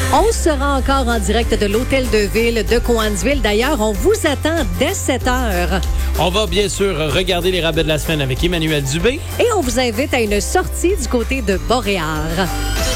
On sera encore en direct de l'Hôtel de Ville de Cowansville. D'ailleurs, on vous attend dès 7 heures. On va bien sûr regarder les rabais de la semaine avec Emmanuel Dubé. Et on vous invite à une sortie du côté de Boréard.